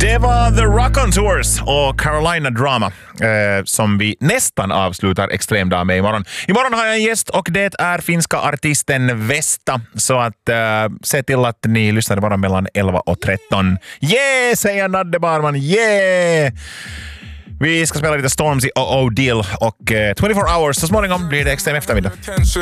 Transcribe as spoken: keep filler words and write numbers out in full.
Det var The Raconteurs och Carolina Drama eh, som vi nästan avslutar Extremdag med imorgon. Imorgon har jag en gäst och det är finska artisten Vesta. Så att eh, se till att ni lyssnar bara mellan elva och tretton. Yeah, säger Nadde Barman. Yeah! Vi ska spela lite Stormzy och O'Deal och eh, twenty-four hours. Så småningom blir det Extrem eftermiddag.